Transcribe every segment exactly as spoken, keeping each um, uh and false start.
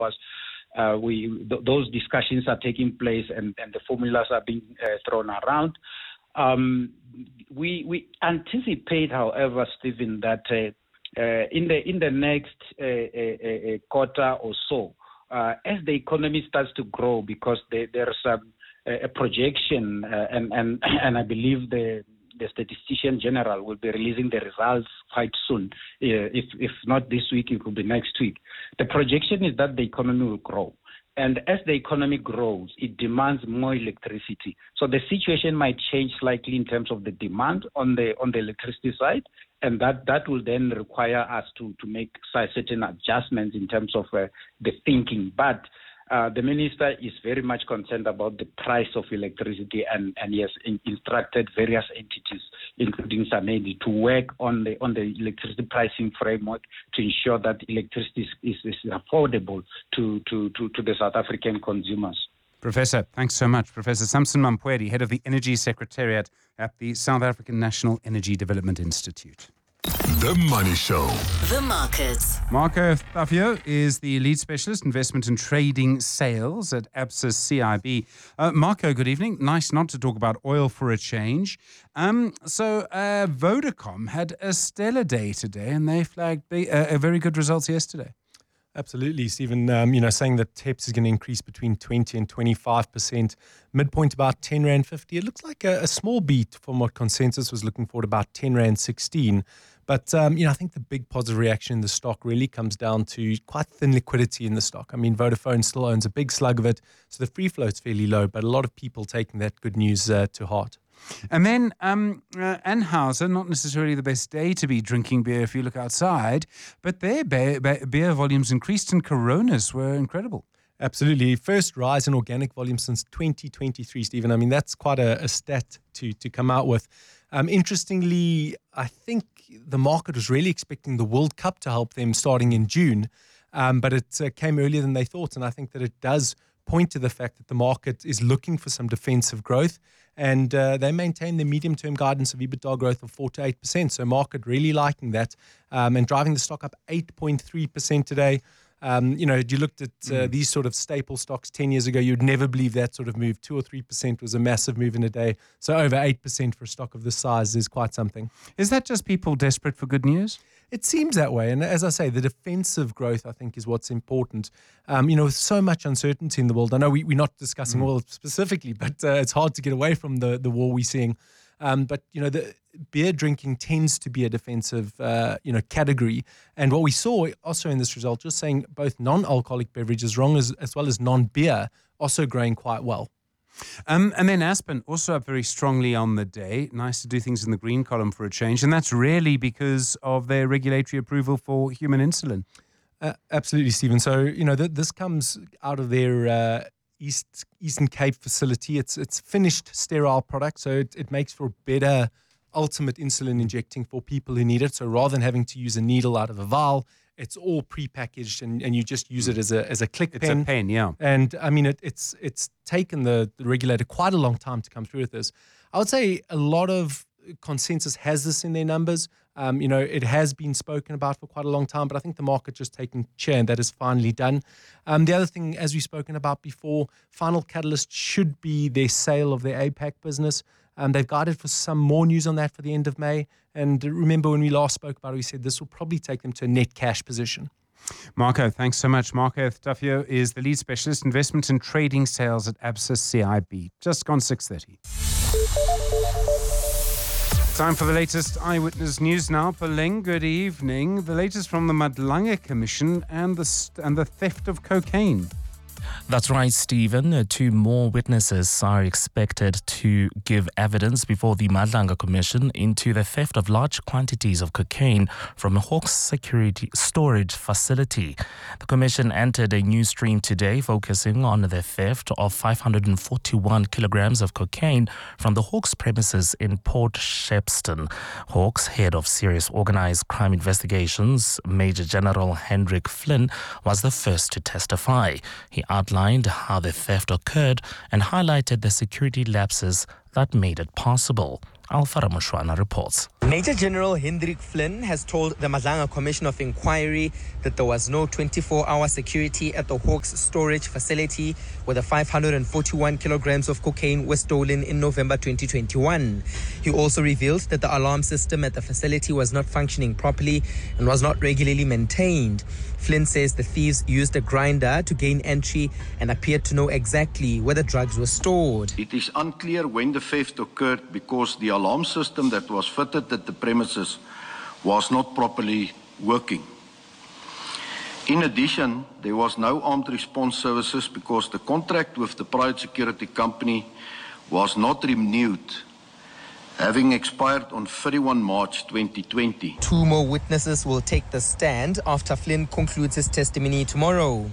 hours. Uh, we th- those discussions are taking place, and, and the formulas are being uh, thrown around. Um, we we anticipate, however, Stephen, that uh, uh, in the in the next uh, uh, uh, quarter or so, uh, as the economy starts to grow, because there, there's um, a, a projection, uh, and and and I believe the the statistician general will be releasing the results quite soon. Uh, if if not this week, it will be next week. The projection is that the economy will grow. And as the economy grows, it demands more electricity. So the situation might change slightly in terms of the demand on the on the electricity side, and that, that will then require us to, to make certain adjustments in terms of uh, the thinking. But uh, the minister is very much concerned about the price of electricity, and, and he has in, instructed various entities, including SANEDI, to work on the on the electricity pricing framework to ensure that electricity is, is, is affordable to, to, to, to the South African consumers. Professor, thanks so much. Professor Samson Mampoedi, Head of the Energy Secretariat at the South African National Energy Development Institute. The Money Show. The Markets. Marco Tafio is the lead specialist, investment and trading sales at Absa C I B. Uh, Marco, good evening. Nice not to talk about oil for a change. Um, so uh, Vodacom had a stellar day today, and they flagged the, uh, a very good results yesterday. Absolutely, Stephen. Um, you know, saying that T E P S is going to increase between twenty and twenty-five percent, midpoint about ten rand fifty. It looks like a, a small beat from what consensus was looking for at about ten rand sixteen. But, um, you know, I think the big positive reaction in the stock really comes down to quite thin liquidity in the stock. I mean, Vodafone still owns a big slug of it, so the free float's fairly low, but a lot of people taking that good news uh, to heart. And then um, uh, Anheuser, not necessarily the best day to be drinking beer if you look outside, but their beer, beer volumes increased and Coronas were incredible. Absolutely. First rise in organic volume since twenty twenty-three, Stephen. I mean, that's quite a, a stat to, to come out with. Um, interestingly, I think the market was really expecting the World Cup to help them starting in June, um, but it uh, came earlier than they thought, and I think that it does point to the fact that the market is looking for some defensive growth, and uh, they maintain their medium-term guidance of EBITDA growth of four to eight percent. So market really liking that um, and driving the stock up eight point three percent today. Um, you know, you looked at uh, mm. these sort of staple stocks ten years ago, you'd never believe that sort of move. two or three percent was a massive move in a day. So over eight percent for a stock of this size is quite something. Is that just people desperate for good news? It seems that way. And as I say, the defensive growth, I think, is what's important. Um, you know, with so much uncertainty in the world, I know we, we're not discussing mm. oil specifically, but uh, it's hard to get away from the, the war we're seeing. Um, but, you know, the beer drinking tends to be a defensive, uh, you know, category. And what we saw also in this result, just saying both non-alcoholic beverages wrong as, as well as non-beer also growing quite well. Um, and then Aspen also up very strongly on the day. Nice to do things in the green column for a change. And that's really because of their regulatory approval for human insulin. Uh, absolutely, Stephen. So, you know, th- this comes out of their uh, East Eastern Cape facility. It's it's finished sterile product, so it, it makes for better ultimate insulin injecting for people who need it. So rather than having to use a needle out of a vial, it's all pre-packaged and, and you just use it as a as a click it's pen. It's a pen, yeah. And I mean, it, it's it's taken the, the regulator quite a long time to come through with this. I would say a lot of consensus has this in their numbers. Um, you know, it has been spoken about for quite a long time, but I think the market just taking share and that is finally done. Um, the other thing, as we've spoken about before, final catalyst should be their sale of their A PAC business. Um, they've guided for some more news on that for the end of May. And remember when we last spoke about it, we said this will probably take them to a net cash position. Marco, thanks so much. Marco Tafio is the lead specialist, investment and trading sales at Absa C I B. Just gone six thirty. Time for the latest eyewitness news now. Peleng, good evening. The latest from the Madlanga Commission and the st- and the theft of cocaine. That's right, Stephen. Two more witnesses are expected to give evidence before the Madlanga Commission into the theft of large quantities of cocaine from a Hawks security storage facility. The Commission entered a new stream today focusing on the theft of five hundred forty-one kilograms of cocaine from the Hawks premises in Port Shepstone. Hawks head of Serious Organised Crime Investigations, Major General Hendrik Flynn, was the first to testify. He outlined how the theft occurred and highlighted the security lapses that made it possible. Alfara Mushwana reports. Major General Hendrik Flynn has told the Madlanga Commission of Inquiry that there was no twenty-four hour security at the Hawks storage facility where the five hundred forty-one kilograms of cocaine were stolen in November twenty twenty-one. He also revealed that the alarm system at the facility was not functioning properly and was not regularly maintained. Flynn says the thieves used a grinder to gain entry and appeared to know exactly where the drugs were stored. It is unclear when the theft occurred because the alarm system that was fitted at the premises was not properly working. In addition, there was no armed response services because the contract with the private security company was not renewed, having expired on thirty-first of March twenty twenty. Two more witnesses will take the stand after Flynn concludes his testimony tomorrow.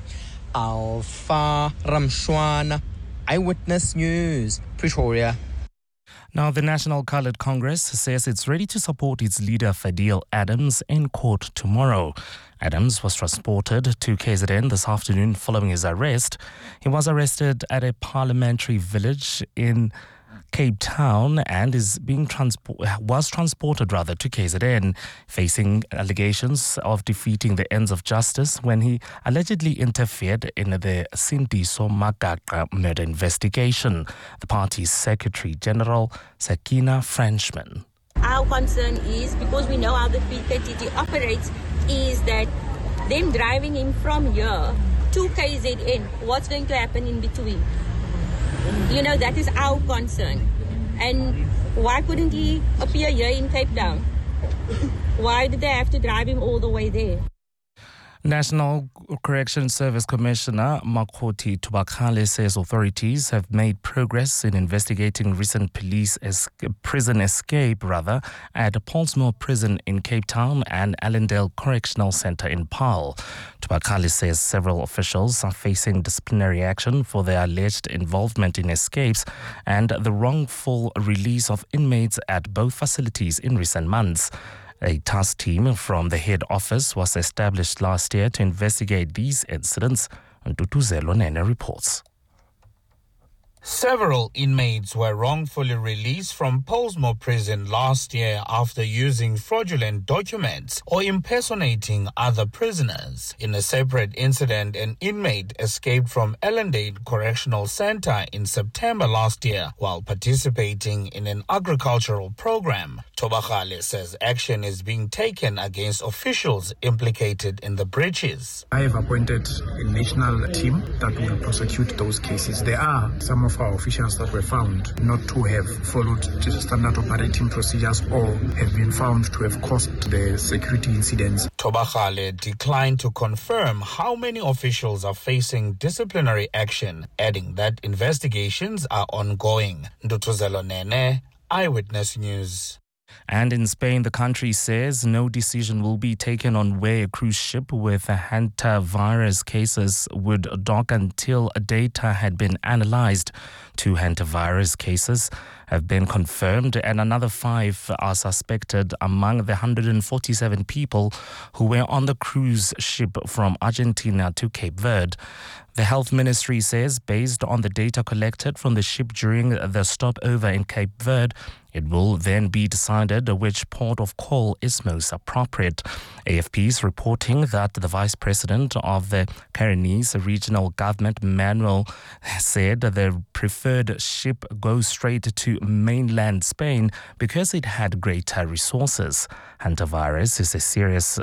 Alfa Ramshwana, Eyewitness News, Pretoria. Now, the National Coloured Congress says it's ready to support its leader Fadil Adams in court tomorrow. Adams was transported to K Z N this afternoon following his arrest. He was arrested at a parliamentary village in Cape Town and is being transport was transported rather to K Z N, facing allegations of defeating the ends of justice when he allegedly interfered in the Sindiso Magaqa murder investigation. The party's Secretary General Sakina Frenchman. Our concern is, because we know how the P thirty T operates, is that them driving him from here to K Z N, what's going to happen in between? You know, that is our concern. And why couldn't he appear here in Cape Town? Why did they have to drive him all the way there? National Correction Service Commissioner Makoti Tubakale says authorities have made progress in investigating recent police es- prison escape rather at Paulsmoor Prison in Cape Town and Allendale Correctional Centre in Paarl. Tubakale says several officials are facing disciplinary action for their alleged involvement in escapes and the wrongful release of inmates at both facilities in recent months. A task team from the head office was established last year to investigate these incidents. Ntutuzelo Nene reports. Several inmates were wrongfully released from Paulsmoor Prison last year after using fraudulent documents or impersonating other prisoners. In a separate incident, an inmate escaped from Allendale Correctional Centre in September last year while participating in an agricultural program. Tobakale says action is being taken against officials implicated in the breaches. I have appointed a national team that will prosecute those cases. There are some of our officials that were found not to have followed the standard operating procedures or have been found to have caused the security incidents. Tobakale declined to confirm how many officials are facing disciplinary action, adding that investigations are ongoing. Ndutuzelo Nene, Eyewitness News. And in Spain, the country says no decision will be taken on where a cruise ship with hantavirus cases would dock until data had been analyzed. Two hantavirus cases have been confirmed and another five are suspected among the one hundred forty-seven people who were on the cruise ship from Argentina to Cape Verde. The Health Ministry says based on the data collected from the ship during the stopover in Cape Verde, it will then be decided which port of call is most appropriate. A F P is reporting that the Vice President of the Carinese Regional Government, Manuel, said the preferred ship goes straight to mainland Spain because it had greater resources. Hantavirus is a serious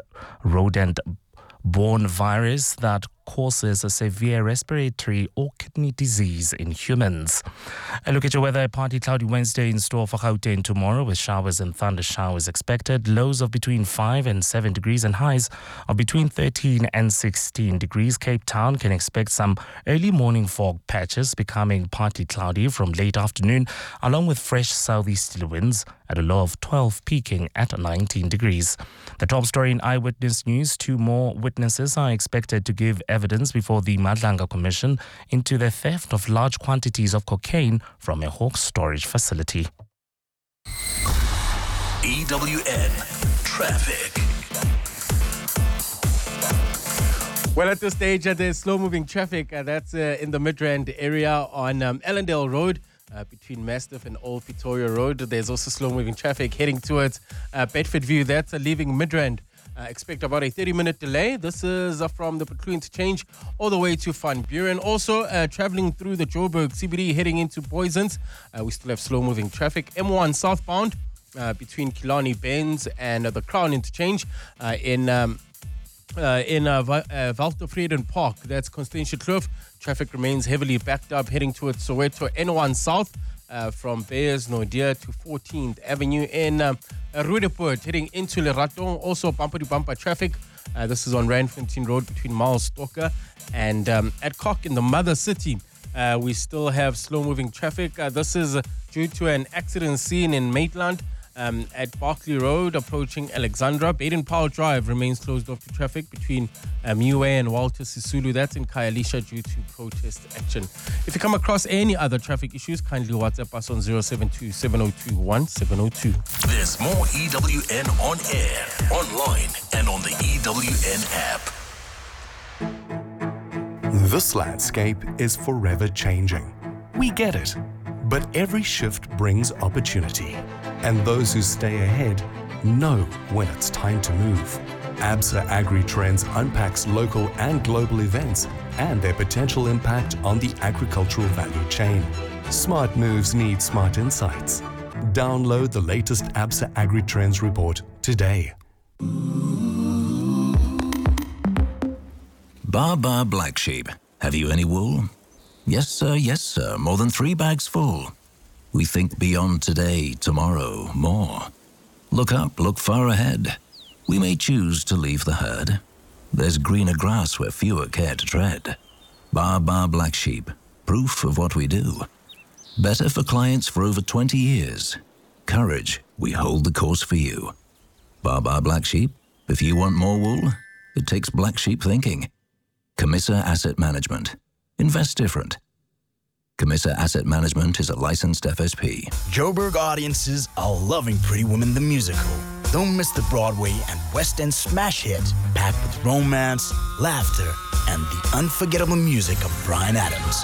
rodent-borne virus that causes a severe respiratory or kidney disease in humans. A look at your weather. Partly cloudy Wednesday in store for Gauteng tomorrow with showers and thunder showers expected. Lows of between five and seven degrees and highs of between thirteen and sixteen degrees. Cape Town can expect some early morning fog patches becoming partly cloudy from late afternoon along with fresh southeasterly winds at a low of twelve, peaking at nineteen degrees. The top story in Eyewitness News, two more witnesses are expected to give evidence before the Madlanga Commission into the theft of large quantities of cocaine from a Hawks storage facility. E W N Traffic. Well, at this stage, uh, there's slow-moving traffic. Uh, that's uh, in the Midrand area on um, Allendale Road. uh, between Mastiff and Old Pretoria Road. There's also slow-moving traffic heading towards uh, Bedford View. That's uh, leaving Midrand. Uh, expect about a thirty-minute delay. This is uh, from the Pretoria Interchange all the way to Van Buren. Also, uh, traveling through the Joburg C B D heading into Boysons. Uh, we still have slow-moving traffic. M one southbound uh, between Killarney Benz and uh, the Crown Interchange uh, in... Um, Uh, in uh, Va- uh, Waltervreden Park, that's Constantia Kloof. Traffic remains heavily backed up heading towards Soweto. N one South uh, from Beyers Naudé to fourteenth Avenue. In uh, Roodepoort heading into Lerato, also bumper-to-bumper traffic. Uh, this is on Randfontein Road between Miles Stalker and um, Adcock in the Mother City. Uh, we still have slow-moving traffic. Uh, this is uh, due to an accident scene in Maitland. Um, at Barclay Road, approaching Alexandra. Baden-Powell Drive remains closed off to traffic between um, U A and Walter Sisulu. That's in Khayelitsha due to protest action. If you come across any other traffic issues, kindly WhatsApp us on zero seven two, seven zero two, one seven zero two. There's more E W N on air, online, and on the E W N app. This landscape is forever changing. We get it. But every shift brings opportunity. And those who stay ahead know when it's time to move. ABSA AgriTrends unpacks local and global events and their potential impact on the agricultural value chain. Smart moves need smart insights. Download the latest ABSA AgriTrends report today. Bar Bar Black Sheep. Have you any wool? Yes, sir, yes, sir. More than three bags full. We think beyond today, tomorrow, more. Look up, look far ahead. We may choose to leave the herd. There's greener grass where fewer care to tread. Bar Bar Black Sheep. Proof of what we do. Better for clients for over twenty years. Courage, we hold the course for you. Bar Bar Black Sheep. If you want more wool, it takes black sheep thinking. Camissa Asset Management. Invest different. Camissa Asset Management is a licensed F S P. Joburg audiences are loving Pretty Woman the musical. Don't miss the Broadway and West End smash hit, packed with romance, laughter, and the unforgettable music of Bryan Adams.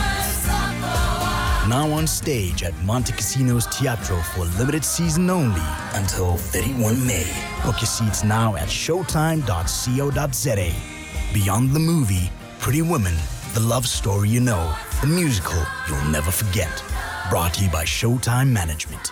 Now on stage at Monte Casino's Teatro for a limited season only until thirty-first of May. Book your seats now at showtime dot co dot za. Beyond the movie, Pretty Woman, the love story you know, the musical you'll never forget. Brought to you by Showtime Management.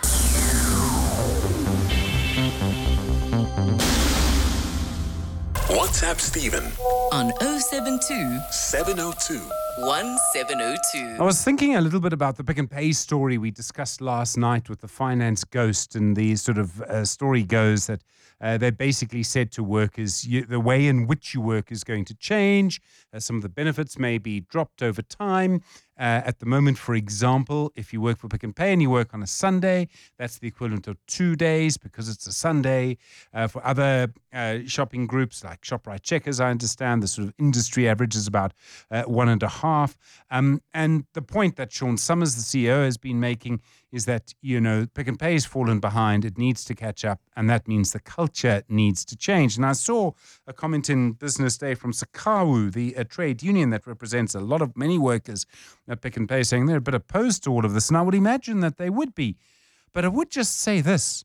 WhatsApp Stephen on oh seven two, seven oh two, one seven oh two. I was thinking a little bit about the Pick and Pay story we discussed last night with the finance ghost, and the sort of uh, story goes that uh, they basically said to workers, you, the way in which you work is going to change. Uh, some of the benefits may be dropped over time. Uh, at the moment, for example, if you work for Pick and Pay and you work on a Sunday, that's the equivalent of two days because it's a Sunday. Uh, for other uh, shopping groups like ShopRite Checkers, I understand the sort of industry average is about uh, one and a half. Um, and the point that Sean Summers, the C E O, has been making is that, you know, Pick and Pay has fallen behind. It needs to catch up, and that means the culture needs to change. And I saw a comment in Business Day from Sakawu, the uh, trade union that represents a lot of many workers at Pick and Pay, saying they're a bit opposed to all of this. And I would imagine that they would be. But I would just say this.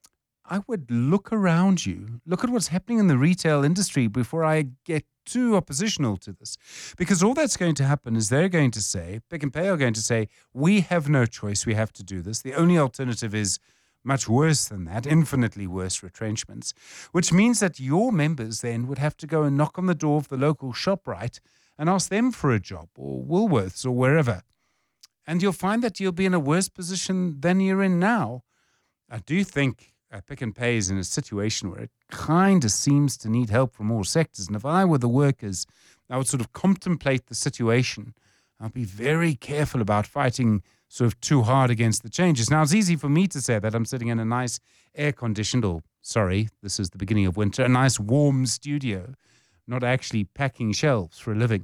I would look around you, look at what's happening in the retail industry before I get too oppositional to this. Because all that's going to happen is they're going to say, Pick and Pay are going to say, we have no choice, we have to do this. The only alternative is much worse than that, infinitely worse retrenchments, which means that your members then would have to go and knock on the door of the local ShopRite and ask them for a job, or Woolworths, or wherever. And you'll find that you'll be in a worse position than you're in now. I do think Uh, Pick and Pay is in a situation where it kind of seems to need help from all sectors. And if I were the workers, I would sort of contemplate the situation. I'd be very careful about fighting sort of too hard against the changes. Now, it's easy for me to say that. I'm sitting in a nice air-conditioned, or sorry, this is the beginning of winter, a nice warm studio, not actually packing shelves for a living.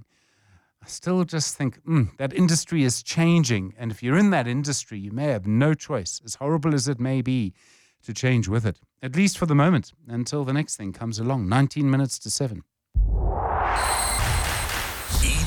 I still just think mm, that industry is changing. And if you're in that industry, you may have no choice, as horrible as it may be, to change with it, at least for the moment, until the next thing comes along. nineteen minutes to seven. E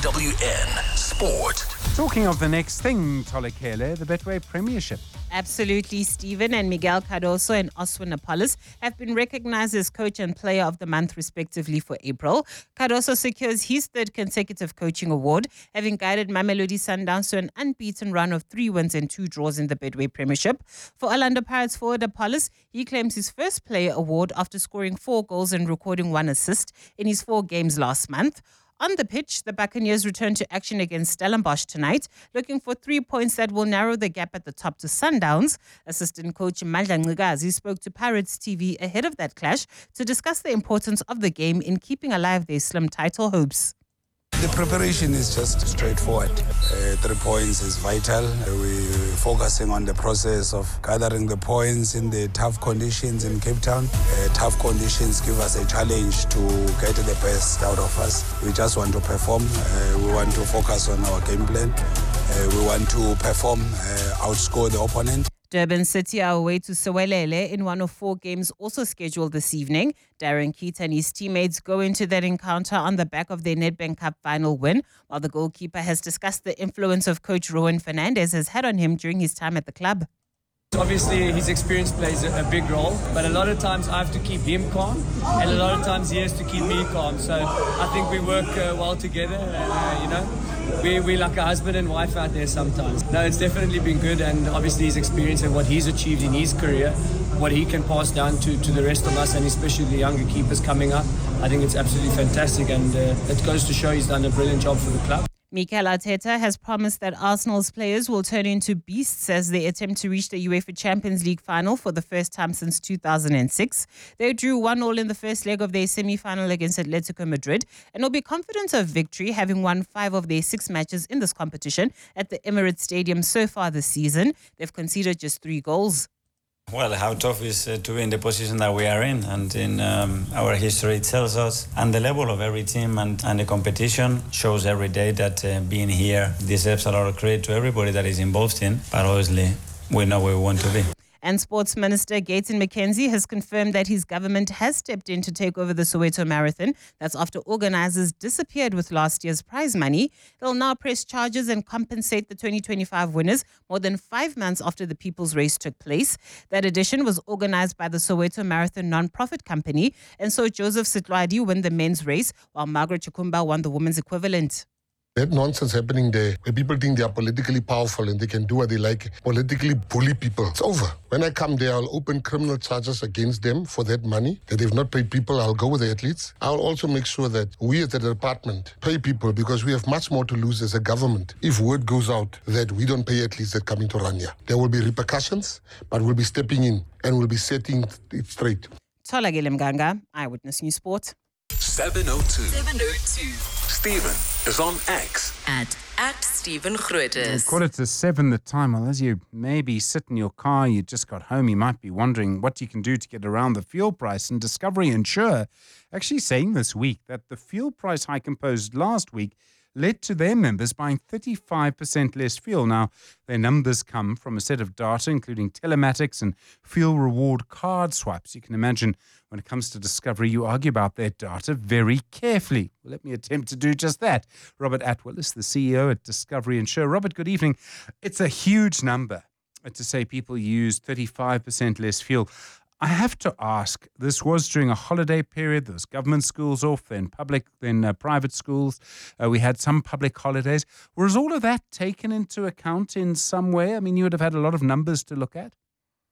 W N Sport. Talking of the next thing, Tolekele, the Betway Premiership. Absolutely, Stephen, and Miguel Cardoso and Oswin Apollos have been recognized as Coach and Player of the Month, respectively, for April. Cardoso secures his third consecutive coaching award, having guided Mamelodi Sundowns to an unbeaten run of three wins and two draws in the Betway Premiership. For Orlando Pirates forward Apollos, he claims his first player award after scoring four goals and recording one assist in his four games last month. On the pitch, the Buccaneers return to action against Stellenbosch tonight, looking for three points that will narrow the gap at the top to Sundowns. Assistant coach Mandla Ncigazi spoke to Pirates T V ahead of that clash to discuss the importance of the game in keeping alive their slim title hopes. The preparation is just straightforward. Uh, three points is vital. Uh, we're focusing on the process of gathering the points in the tough conditions in Cape Town. Uh, tough conditions give us a challenge to get the best out of us. We just want to perform. Uh, we want to focus on our game plan. Uh, we want to perform, uh, outscore the opponent. Durban City are away to Sewelele in one of four games also scheduled this evening. Darren Keat and his teammates go into that encounter on the back of their Nedbank Cup final win, while the goalkeeper has discussed the influence of coach Rowan Fernandez has had on him during his time at the club. Obviously, his experience plays a big role, but a lot of times I have to keep him calm, and a lot of times he has to keep me calm. So I think we work uh, well together, and uh, you know, we we like a husband and wife out there sometimes. No, it's definitely been good, and obviously his experience and what he's achieved in his career, what he can pass down to, to the rest of us, and especially the younger keepers coming up, I think it's absolutely fantastic, and uh, it goes to show he's done a brilliant job for the club. Mikel Arteta has promised that Arsenal's players will turn into beasts as they attempt to reach the UEFA Champions League final for the first time since two thousand six. They drew one all in the first leg of their semi-final against Atletico Madrid and will be confident of victory, having won five of their six matches in this competition at the Emirates Stadium so far this season. They've conceded just three goals. Well, how tough is uh, to be in the position that we are in, and in um, our history it tells us, and the level of every team and, and the competition shows every day that uh, being here deserves a lot of credit to everybody that is involved in, but obviously we know where we want to be. And Sports Minister Gayton McKenzie has confirmed that his government has stepped in to take over the Soweto Marathon. That's after organisers disappeared with last year's prize money. They'll now press charges and compensate the twenty twenty-five winners more than five months after the People's Race took place. That edition was organised by the Soweto Marathon non-profit company, and so Joseph Sitlwadi won the men's race while Margaret Chukumba won the women's equivalent. That nonsense happening there, where people think they are politically powerful and they can do what they like, politically bully people. It's over. When I come there, I'll open criminal charges against them for that money that they've not paid people. I'll go with the athletes. I'll also make sure that we as the department pay people, because we have much more to lose as a government if word goes out that we don't pay athletes that come into Rania. There will be repercussions, but we'll be stepping in and we'll be setting it straight. Tolagile Mganga, Eyewitness News Sport. seven oh two. seven oh two. Stephen is on X. At, at Stephen Grootes. Quarter to seven the time. Well, as you maybe sit in your car, you just got home, you might be wondering what you can do to get around the fuel price. And Discovery Insure actually saying this week that the fuel price hike imposed last week led to their members buying thirty-five percent less fuel. Now, their numbers come from a set of data, including telematics and fuel reward card swipes. You can imagine when it comes to Discovery, you argue about their data very carefully. Well, let me attempt to do just that. Robert Atwell is the C E O at Discovery Insure. Robert, good evening. It's a huge number to say people use thirty-five percent less fuel. I have to ask, this was during a holiday period. There was government schools off, then public, then uh, private schools. Uh, we had some public holidays. Was all of that taken into account in some way? I mean, you would have had a lot of numbers to look at.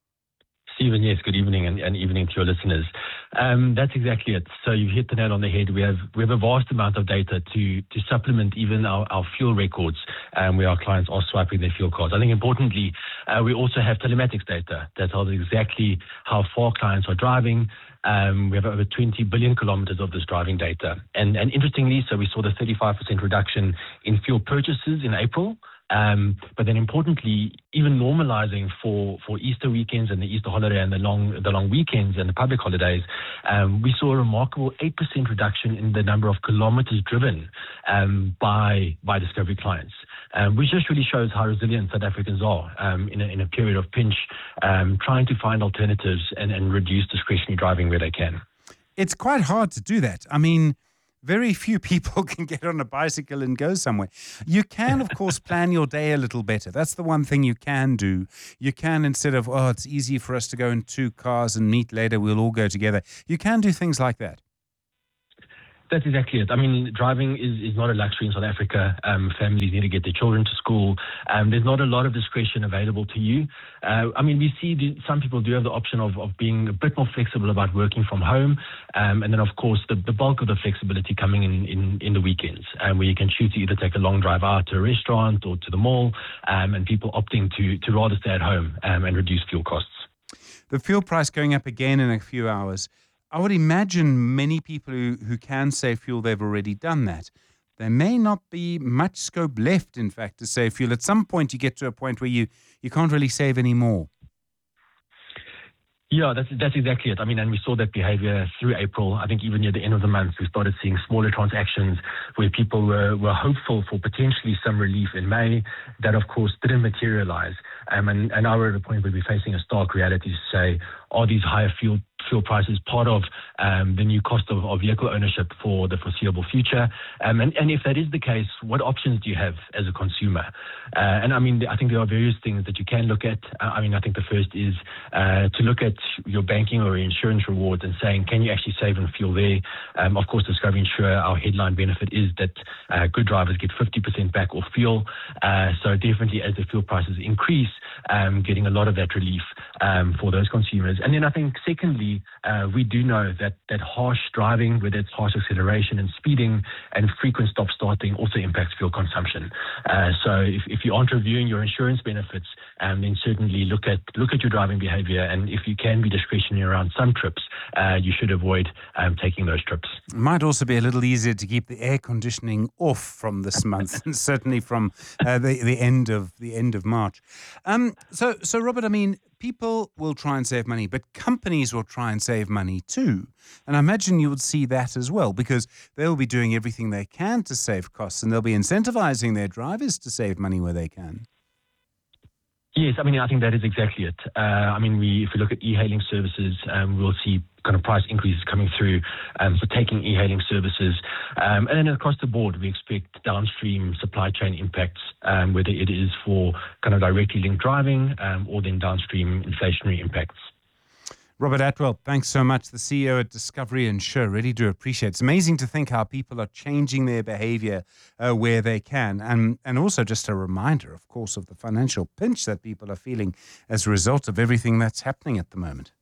Stephen, yes, good evening and, and evening to your listeners. Um, that's exactly it. So you've hit the nail on the head. We have we have a vast amount of data to to supplement even our, our fuel records um, where our clients are swiping their fuel cards. I think importantly, uh, we also have telematics data that tells exactly how far clients are driving. Um, we have over twenty billion kilometers of this driving data. And, and interestingly, so we saw the thirty-five percent reduction in fuel purchases in April. Um, but then importantly, even normalizing for, for Easter weekends and the Easter holiday and the long the long weekends and the public holidays, um, we saw a remarkable eight percent reduction in the number of kilometers driven um, by by Discovery clients, um, which just really shows how resilient South Africans are um, in, a, in a period of pinch, um, trying to find alternatives and, and reduce discretionary driving where they can. It's quite hard to do that. I mean, very few people can get on a bicycle and go somewhere. You can, of course, plan your day a little better. That's the one thing you can do. You can, instead of, oh, it's easy for us to go in two cars and meet later, we'll all go together. You can do things like that. That's exactly it. I mean, driving is, is not a luxury in South Africa. Um, families need to get their children to school. Um, there's not a lot of discretion available to you. Uh, I mean, we see the, some people do have the option of, of being a bit more flexible about working from home. Um, and then, of course, the, the bulk of the flexibility coming in, in, in the weekends, um, where you can choose to either take a long drive out to a restaurant or to the mall, um, and people opting to, to rather stay at home um, and reduce fuel costs. The fuel price going up again in a few hours. I would imagine many people who, who can save fuel, they've already done that. There may not be much scope left, in fact, to save fuel. At some point, you get to a point where you, you can't really save any more. Yeah, that's that's exactly it. I mean, and we saw that behavior through April. I think even near the end of the month, we started seeing smaller transactions where people were, were hopeful for potentially some relief in May. That, of course, didn't materialize. Um, and, and now we're at a point where we're facing a stark reality to say, are these higher fuel fuel prices part of um, the new cost of, of vehicle ownership for the foreseeable future? Um, and, and if that is the case, what options do you have as a consumer? Uh, and I mean, I think there are various things that you can look at. Uh, I mean, I think the first is uh, to look at your banking or insurance rewards and saying, can you actually save on fuel there? Um, of course, Discovery Insure, our headline benefit is that uh, good drivers get fifty percent back off fuel. Uh, so definitely as the fuel prices increase, um, getting a lot of that relief um, for those consumers. And then I think secondly, uh, we do know that that harsh driving, whether it's harsh acceleration and speeding and frequent stop starting, also impacts fuel consumption. Uh, so if, if you aren't reviewing your insurance benefits, um, then certainly look at look at your driving behavior. And if you can be discretionary around some trips, uh, you should avoid um, taking those trips. It might also be a little easier to keep the air conditioning off from this month, and certainly from uh, the the end of the end of March. Um, so so Robert, I mean, people will try and save money, but companies will try and save money too. And I imagine you would see that as well, because they'll be doing everything they can to save costs, and they'll be incentivizing their drivers to save money where they can. Yes, I mean, I think that is exactly it. Uh, I mean, we if we look at e-hailing services, um, we'll see kind of price increases coming through um, for taking e-hailing services. Um, and then across the board, we expect downstream supply chain impacts, um, whether it is for kind of directly linked driving um, or then downstream inflationary impacts. Robert Atwell, thanks so much. The C E O at Discovery Insure. Really do appreciate it. It's amazing to think how people are changing their behavior uh, where they can. And, and also just a reminder, of course, of the financial pinch that people are feeling as a result of everything that's happening at the moment.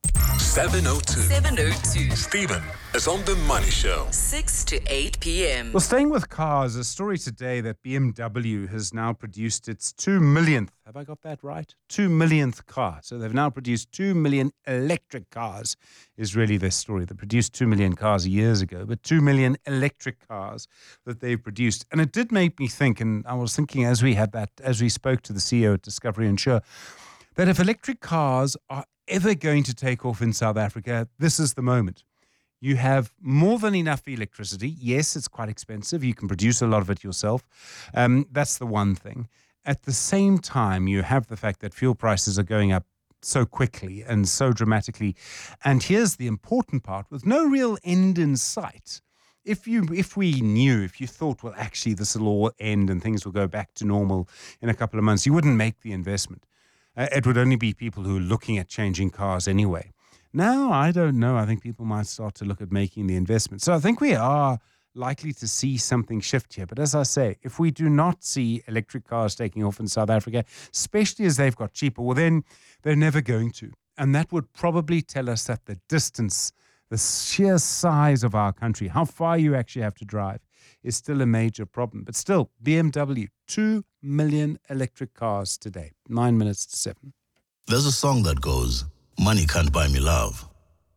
seven oh two. seven oh two. Stephen is on The Money Show. six to eight p.m. Well, staying with cars, a story today that B M W has now produced its two millionth, have I got that right? Two millionth car. So they've now produced two million electric cars, is really their story. They produced two million cars years ago, but two million electric cars that they've produced. And it did make me think, and I was thinking as we had that, as we spoke to the C E O at Discovery Insure, that if electric cars are ever going to take off in South Africa, this is the moment. You have more than enough electricity. Yes, it's quite expensive. You can produce a lot of it yourself. Um, that's the one thing. At the same time, you have the fact that fuel prices are going up so quickly and so dramatically. And here's the important part, with no real end in sight. If you, if we knew, if you thought, well, actually this will all end and things will go back to normal in a couple of months, you wouldn't make the investment. Uh, it would only be people who are looking at changing cars anyway. Now, I don't know. I think people might start to look at making the investment. So I think we are likely to see something shift here. But as I say, if we do not see electric cars taking off in South Africa, especially as they've got cheaper, well, then they're never going to. And that would probably tell us that the distance, the sheer size of our country, how far you actually have to drive, is still a major problem. But still, B M W, two million electric cars today. Nine minutes to seven. There's a song that goes, "Money can't buy me love."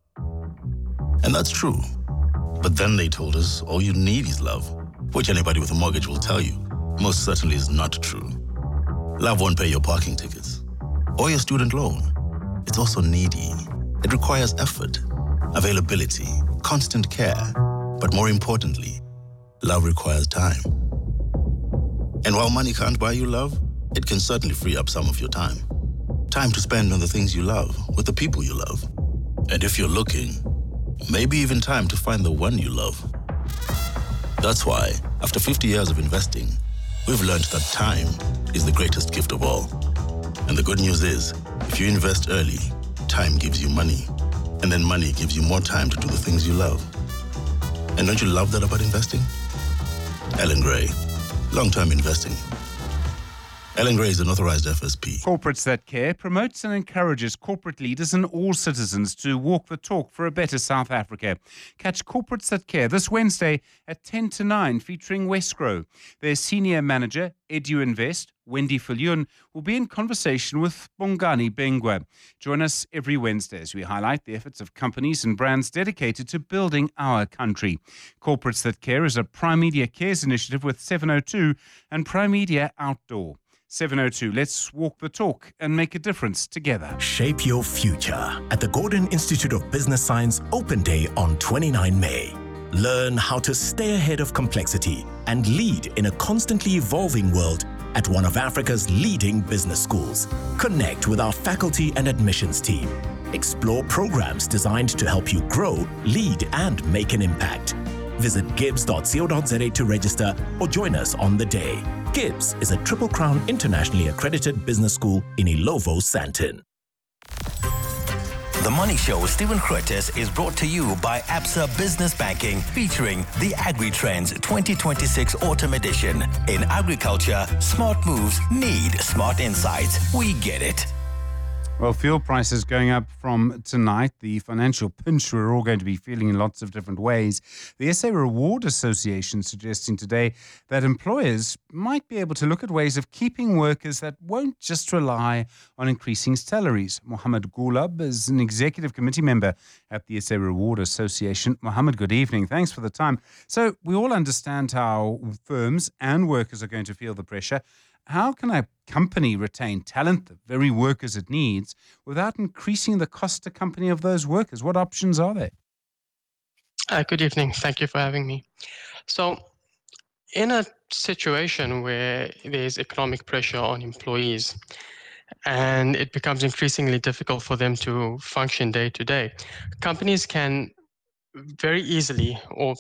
And that's true. But then they told us all you need is love, which anybody with a mortgage will tell you most certainly is not true. Love won't pay your parking tickets or your student loan. It's also needy. It requires effort, availability, constant care. But more importantly, love requires time. And while money can't buy you love, it can certainly free up some of your time. Time to spend on the things you love, with the people you love. And if you're looking, maybe even time to find the one you love. That's why, after fifty years of investing, we've learned that time is the greatest gift of all. And the good news is, if you invest early, time gives you money. And then money gives you more time to do the things you love. And don't you love that about investing? Ellen Gray, long-term investing. Ellen Gray is an authorized F S P. Corporates That Care promotes and encourages corporate leaders and all citizens to walk the talk for a better South Africa. Catch Corporates That Care this Wednesday at ten to nine, featuring Westgrow. Their senior manager, EduInvest, Wendy Fillion, will be in conversation with Bongani Bengwa. Join us every Wednesday as we highlight the efforts of companies and brands dedicated to building our country. Corporates That Care is a Prime Media Cares initiative with seven oh two and Prime Media Outdoor. seven oh two, let's walk the talk and make a difference together. Shape your future at the Gordon Institute of Business Science Open Day on the twenty-ninth of May. Learn how to stay ahead of complexity and lead in a constantly evolving world at one of Africa's leading business schools. Connect with our faculty and admissions team. Explore programs designed to help you grow, lead, and make an impact. Visit gibbs dot co dot za to register or join us on the day. Gibbs is a Triple Crown internationally accredited business school in Ilovo, Sandton. The Money Show with Stephen Curtis is brought to you by Absa Business Banking, featuring the AgriTrends twenty twenty-six Autumn Edition. In agriculture, smart moves need smart insights. We get it. Well, fuel prices going up from tonight. The financial pinch we're all going to be feeling in lots of different ways. The S A Reward Association suggesting today that employers might be able to look at ways of keeping workers that won't just rely on increasing salaries. Mohammed Gulab is an executive committee member at the S A Reward Association. Mohammed, good evening. Thanks for the time. So we all understand how firms and workers are going to feel the pressure. How can a company retain talent, the very workers it needs, without increasing the cost to company of those workers? What options are there? Uh, good evening. Thank you for having me. So, in a situation where there's economic pressure on employees and it becomes increasingly difficult for them to function day to day, companies can very easily or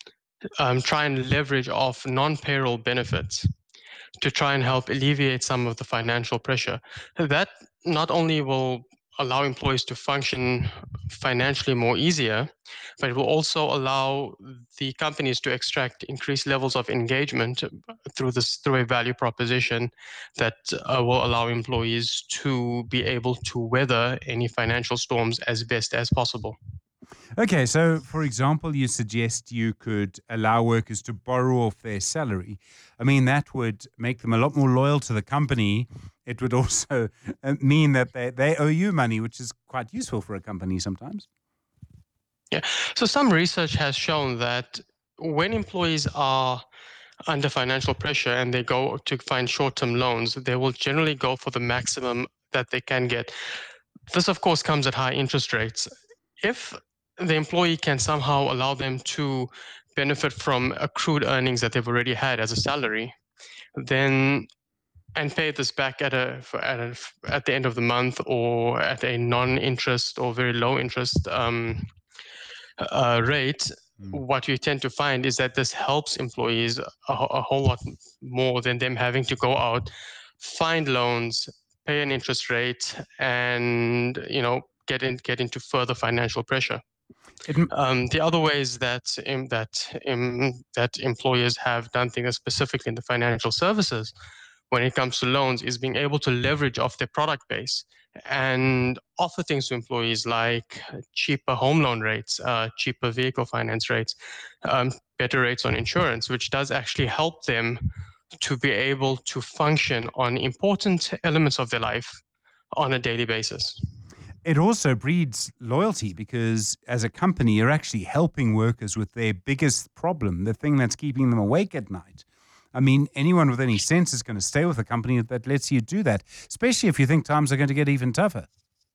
um, try and leverage off non-payroll benefits to try and help alleviate some of the financial pressure. That not only will allow employees to function financially more easier, but it will also allow the companies to extract increased levels of engagement through this through a value proposition that uh, will allow employees to be able to weather any financial storms as best as possible. Okay, so for example, you suggest you could allow workers to borrow off their salary. I mean, that would make them a lot more loyal to the company. It would also mean that they, they owe you money, which is quite useful for a company sometimes. Yeah, so some research has shown that when employees are under financial pressure and they go to find short-term loans, they will generally go for the maximum that they can get. This, of course, comes at high interest rates. If the employee can somehow allow them to benefit from accrued earnings that they've already had as a salary, then and pay this back at a at a, at the end of the month or at a non-interest or very low interest um, uh, rate, mm. what you tend to find is that this helps employees a, a whole lot more than them having to go out, find loans, pay an interest rate, and you know get in get into further financial pressure. Um, the other ways that um, that um, that employers have done things specifically in the financial services when it comes to loans is being able to leverage off their product base and offer things to employees like cheaper home loan rates, uh, cheaper vehicle finance rates, um, better rates on insurance, which does actually help them to be able to function on important elements of their life on a daily basis. It also breeds loyalty because as a company, you're actually helping workers with their biggest problem, the thing that's keeping them awake at night. I mean, anyone with any sense is going to stay with a company that lets you do that, especially if you think times are going to get even tougher.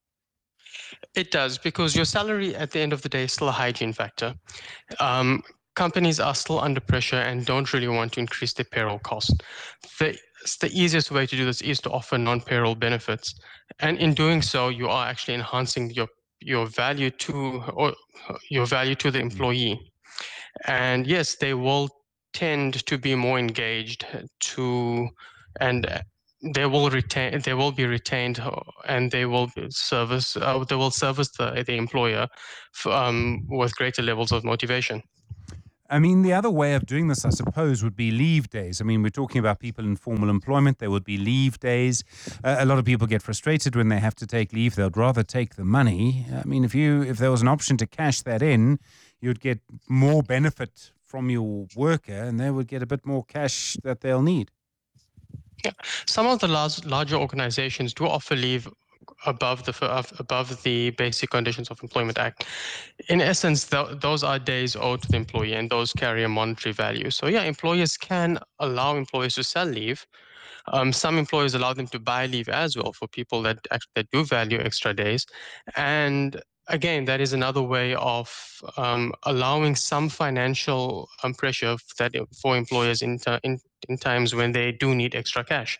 It does, because your salary at the end of the day is still a hygiene factor. Um, companies are still under pressure and don't really want to increase their payroll cost. The The easiest way to do this is to offer non-payroll benefits. And in doing so, you are actually enhancing your your value to or your value to the employee. And yes, they will tend to be more engaged to, and they will retain, they will be retained, and they will service, uh, they will service the, the employer f- um, with greater levels of motivation. I mean, the other way of doing this, I suppose, would be leave days. I mean, we're talking about people in formal employment. There would be leave days. Uh, a lot of people get frustrated when they have to take leave. They'd rather take the money. I mean, if you if there was an option to cash that in, you'd get more benefit from your worker, and they would get a bit more cash that they'll need. Yeah, some of the large, larger organizations do offer leave above the above the Basic Conditions of Employment Act. In essence, th- those are days owed to the employee, and those carry a monetary value. So yeah, employers can allow employees to sell leave. Um, some employers allow them to buy leave as well for people that actually that do value extra days. And again, that is another way of um, allowing some financial um, pressure that for employers in, t- in in times when they do need extra cash.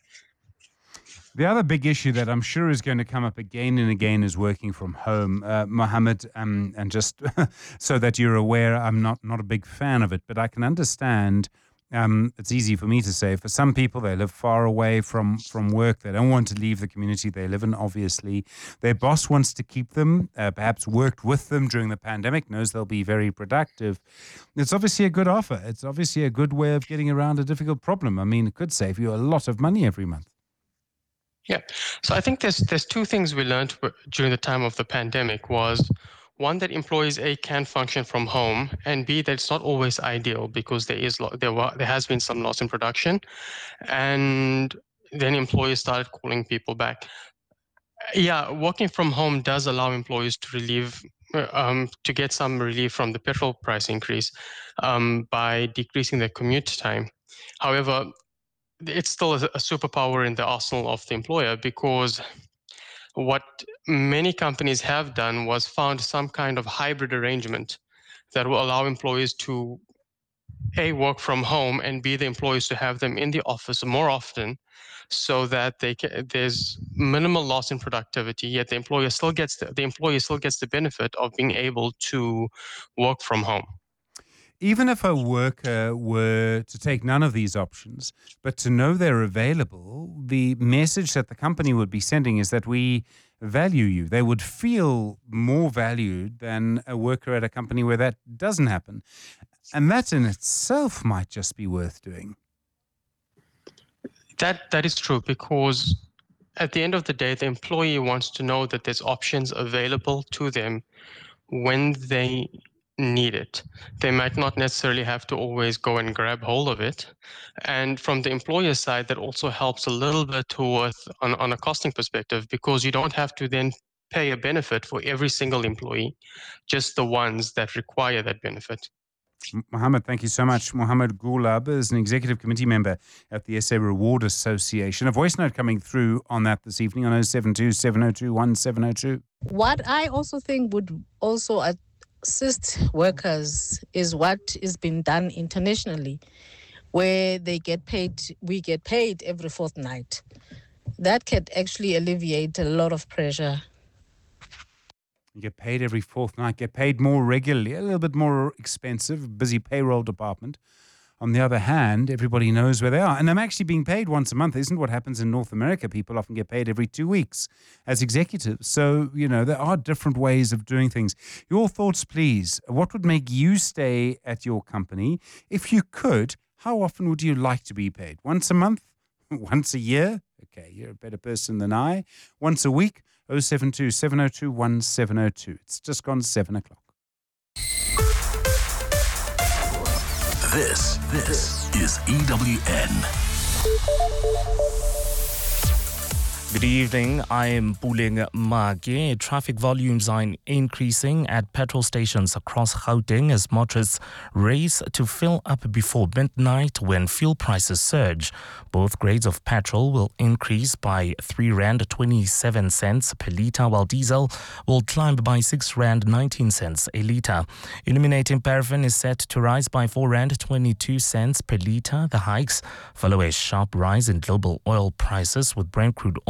The other big issue that I'm sure is going to come up again and again is working from home. Uh, Mohammed, um, and just so that you're aware, I'm not, not a big fan of it, but I can understand. Um, it's easy for me to say. For some people, they live far away from, from work. They don't want to leave the community they live in, obviously. Their boss wants to keep them, uh, perhaps worked with them during the pandemic, knows they'll be very productive. It's obviously a good offer. It's obviously a good way of getting around a difficult problem. I mean, it could save you a lot of money every month. Yeah, so I think there's there's two things we learned during the time of the pandemic. Was one, that employees A can function from home, and B, that it's not always ideal because there is there were there has been some loss in production, and then employers started calling people back. Yeah, working from home does allow employees to relieve um, to get some relief from the petrol price increase um, by decreasing their commute time. However, it's still a, a superpower in the arsenal of the employer, because what many companies have done was found some kind of hybrid arrangement that will allow employees to A, work from home, and B, the employees to have them in the office more often, so that they can, there's minimal loss in productivity, yet the employer still gets the, the employee still gets the benefit of being able to work from home. Even if a worker were to take none of these options, but to know they're available, the message that the company would be sending is that we value you. They would feel more valued than a worker at a company where that doesn't happen. And that in itself might just be worth doing. That that is true, because at the end of the day, the employee wants to know that there's options available to them when they need it. They might not necessarily have to always go and grab hold of it. And from the employer side, that also helps a little bit with on, on a costing perspective, because you don't have to then pay a benefit for every single employee, just the ones that require that benefit. Mohammed, thank you so much. Mohammed Gulab is an executive committee member at the S A Reward Association. A voice note coming through on that this evening on oh seven two, seven oh two, one seven oh two. What I also think would also assist workers is what is being done internationally, where they get paid, we get paid every fortnight. That could actually alleviate a lot of pressure. You get paid every fortnight, get paid more regularly, a little bit more expensive, busy payroll department. On the other hand, everybody knows where they are. And I'm actually being paid once a month. Isn't what happens in North America. People often get paid every two weeks as executives. So, you know, there are different ways of doing things. Your thoughts, please. What would make you stay at your company? If you could, how often would you like to be paid? Once a month? Once a year? Okay, you're a better person than I. Once a week? oh seven two, seven oh two, one seven oh two. It's just gone seven o'clock. This, this is E W N. Good evening. I am Puling Mage. Traffic volumes are increasing at petrol stations across Gauteng as motorists race to fill up before midnight when fuel prices surge. Both grades of petrol will increase by three rand twenty-seven cents per litre, while diesel will climb by six rand nineteen cents a litre. Illuminating paraffin is set to rise by four rand twenty-two cents per litre. The hikes follow a sharp rise in global oil prices, with Brent crude oil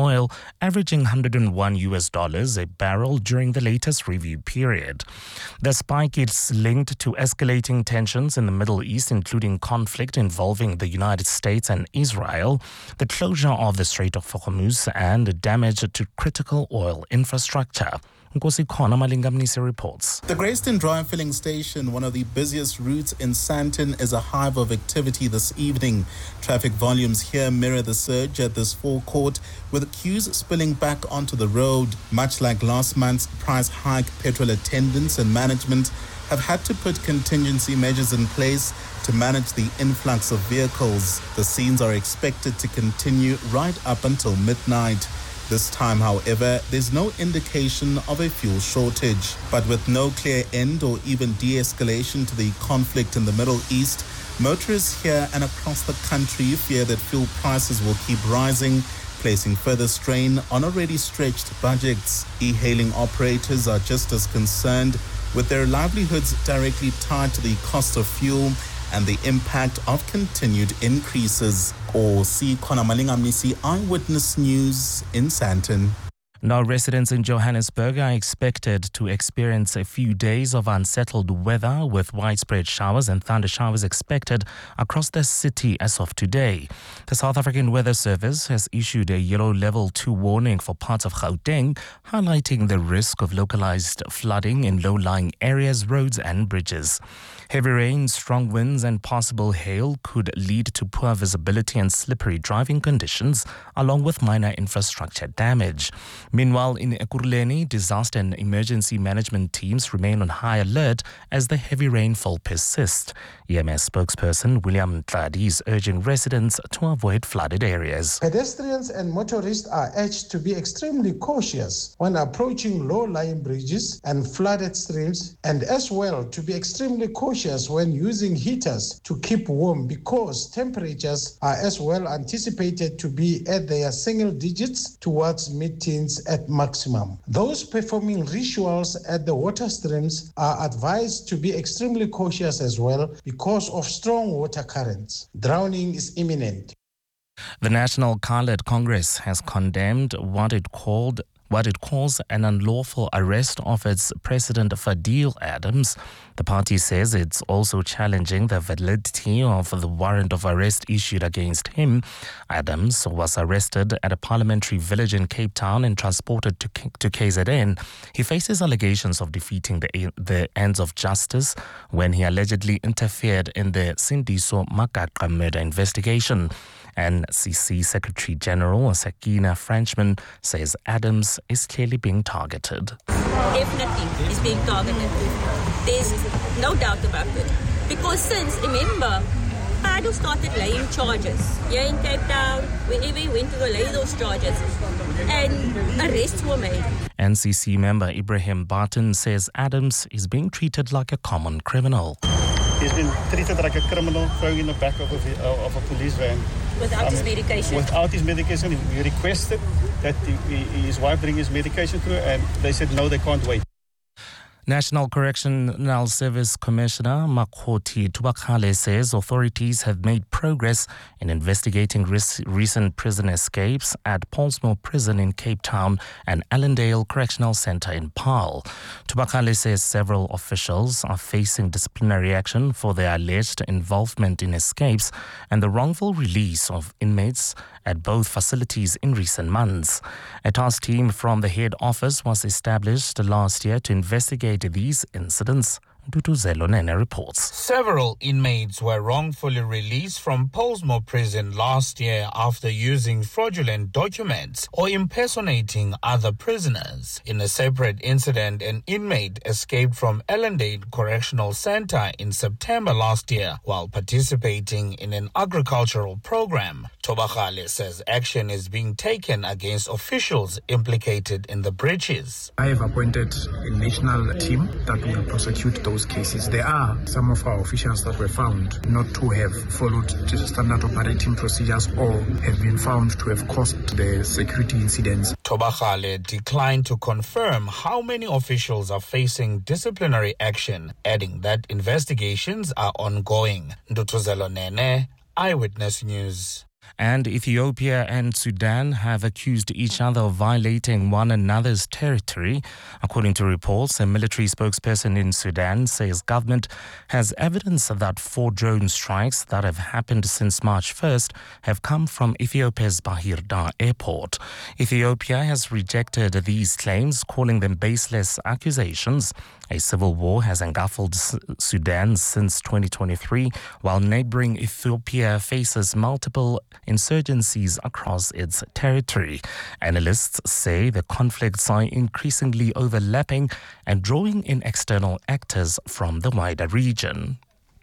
oil, averaging one hundred one U S dollars a barrel during the latest review period. The spike is linked to escalating tensions in the Middle East, including conflict involving the United States and Israel, the closure of the Strait of Hormuz, and damage to critical oil infrastructure. Nkosi Khona Malingamnisi reports. The Greyston Drive filling station, one of the busiest routes in Sandton, is a hive of activity this evening. Traffic volumes here mirror the surge at this forecourt, with queues spilling back onto the road. Much like last month's price hike, petrol attendants and management have had to put contingency measures in place to manage the influx of vehicles. The scenes are expected to continue right up until midnight. This time, however, there's no indication of a fuel shortage. But with no clear end or even de-escalation to the conflict in the Middle East, motorists here and across the country fear that fuel prices will keep rising, placing further strain on already stretched budgets. E-hailing operators are just as concerned, with their livelihoods directly tied to the cost of fuel and the impact of continued increases. Or see Khona Malingamnisi, Eyewitness News in Sandton. Now, residents in Johannesburg are expected to experience a few days of unsettled weather, with widespread showers and thunder showers expected across the city as of today. The South African Weather Service has issued a yellow level two warning for parts of Gauteng, highlighting the risk of localized flooding in low-lying areas, roads and bridges. Heavy rain, strong winds and possible hail could lead to poor visibility and slippery driving conditions, along with minor infrastructure damage. Meanwhile, in Ekurhuleni, disaster and emergency management teams remain on high alert as the heavy rainfall persists. E M S spokesperson William Tladi is urging residents to avoid flooded areas. Pedestrians and motorists are urged to be extremely cautious when approaching low-lying bridges and flooded streams, and as well to be extremely cautious when using heaters to keep warm, because temperatures are as well anticipated to be at their single digits towards mid-teens at maximum. Those performing rituals at the water streams are advised to be extremely cautious as well because of strong water currents. Drowning is imminent. The National Coloured Congress has condemned what it called what it calls an unlawful arrest of its president Fadil Adams. The party says it's also challenging the validity of the warrant of arrest issued against him. Adams was arrested at a parliamentary village in Cape Town and transported to, to K Z N. He faces allegations of defeating the, the ends of justice when he allegedly interfered in the Sindiso Magaqa murder investigation. N C C Secretary General Sakina Frenchman says Adams is clearly being targeted. Definitely, he's being targeted. There's no doubt about it. Because since, remember, Pado started laying charges here in Cape Town, wherever he went to go lay those charges, and arrests were made. N C C member Ibrahim Barton says Adams is being treated like a common criminal. He's been treated like a criminal, thrown in the back of a, of a police van. Without I mean, his medication? Without his medication. We requested that he, his wife bring his medication through, and they said no, they can't wait. National Correctional Service Commissioner Makhothi Tubakale says authorities have made progress in investigating ris- recent prison escapes at Pollsmoor Prison in Cape Town and Allendale Correctional Centre in Paarl. Tubakale says several officials are facing disciplinary action for their alleged involvement in escapes and the wrongful release of inmates at both facilities in recent months. A task team from the head office was established last year to investigate these incidents. Dutuzelo Nene reports. Several inmates were wrongfully released from Pollsmoor Prison last year after using fraudulent documents or impersonating other prisoners. In a separate incident, an inmate escaped from Allendale Correctional Centre in September last year while participating in an agricultural program. Tobakale says action is being taken against officials implicated in the breaches. I have appointed a national team that will prosecute those cases. There are some of our officials that were found not to have followed standard operating procedures or have been found to have caused the security incidents. Tobakale declined to confirm how many officials are facing disciplinary action, adding that investigations are ongoing. Ndutuzelo Nene, Eyewitness News. And Ethiopia and Sudan have accused each other of violating one another's territory. According to reports, a military spokesperson in Sudan says government has evidence that four drone strikes that have happened since March first have come from Ethiopia's Bahir Dar airport. Ethiopia has rejected these claims, calling them baseless accusations. A civil war has engulfed Sudan since twenty twenty-three, while neighboring Ethiopia faces multiple insurgencies across its territory. Analysts say the conflicts are increasingly overlapping and drawing in external actors from the wider region.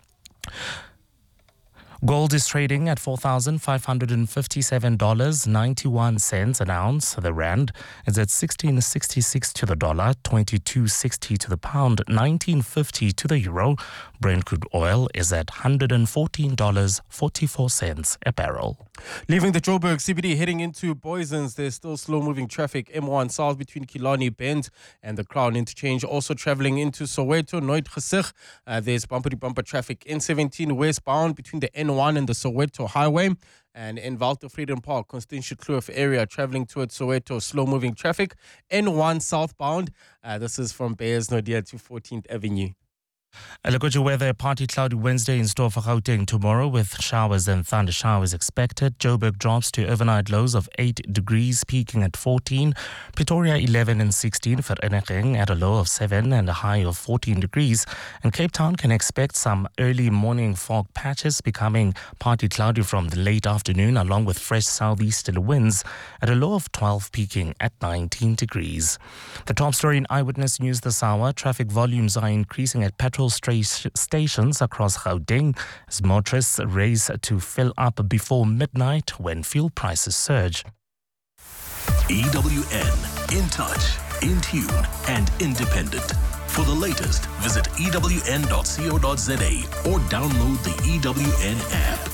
Gold is trading at four thousand five hundred fifty-seven dollars and ninety-one cents an ounce. The rand is at sixteen sixty-six to the dollar, twenty-two sixty to the pound, nineteen fifty to the euro. Brent crude oil is at one hundred fourteen dollars and forty-four cents a barrel. Leaving the Joburg C B D, heading into Boysens, there's still slow-moving traffic. M one south between Killarney Bend and the Crown Interchange. Also traveling into Soweto, Nooit Gesig. Uh, there's bumper-to-bumper traffic. N seventeen westbound between the N one and the Soweto Highway. And in Walter Freedom Park, Constantia Kloof area, traveling towards Soweto, slow-moving traffic. N one southbound. Uh, this is from Beyers Naudé to fourteenth Avenue. A look at your weather. Partly cloudy Wednesday in store for Gauteng tomorrow, with showers and thunder showers expected. Joburg drops to overnight lows of eight degrees, peaking at fourteen. Pretoria eleven and sixteen. Vereeniging at a low of seven and a high of fourteen degrees. And Cape Town can expect some early morning fog patches, becoming partly cloudy from the late afternoon, along with fresh southeasterly winds at a low of twelve, peaking at nineteen degrees. The top story in Eyewitness News this hour: traffic volumes are increasing at petrol stations across Gauteng as motorists race to fill up before midnight when fuel prices surge. E W N, in touch, in tune and independent. For the latest, visit E W N dot co dot za or download the E W N app.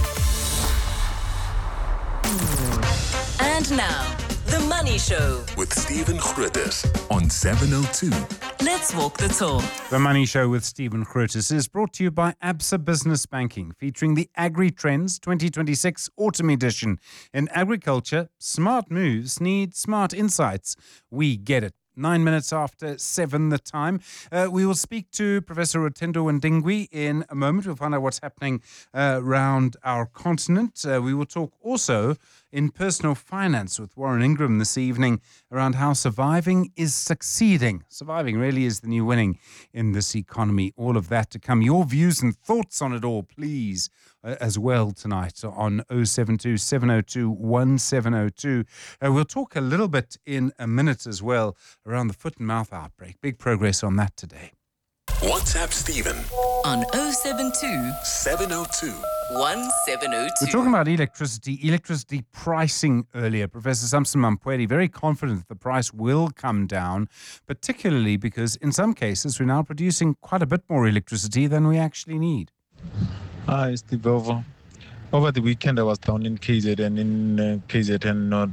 And now, The Money Show with Stephen Grootes on seven oh two. Let's walk the talk. The Money Show with Stephen Grootes is brought to you by Absa Business Banking, featuring the Agri Trends twenty twenty-six Autumn Edition. In agriculture, smart moves need smart insights. We get it. Nine minutes after seven the time. Uh, we will speak to Professor Rotendo Ndingwi in a moment. We'll find out what's happening uh, around our continent. Uh, we will talk also in personal finance with Warren Ingram this evening around how surviving is succeeding. Surviving really is the new winning in this economy. All of that to come. Your views and thoughts on it all, please, uh, as well tonight on oh seven two, seven oh two, one seven oh two. Uh, we'll talk a little bit in a minute as well around the foot and mouth outbreak. Big progress on that today. WhatsApp Stephen on oh seven two, seven oh two, one seven oh two. We're talking about electricity, electricity pricing earlier. Professor Samson Mampwedi very confident that the price will come down, particularly because in some cases we're now producing quite a bit more electricity than we actually need. Hi, Steve. Over. Over the weekend I was down in K Z N, in uh, K Z N North.